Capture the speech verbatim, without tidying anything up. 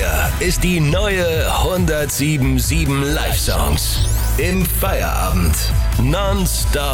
Hier ist die neue hundertsieben Komma sieben Live Songs. Im Feierabend. Non-stop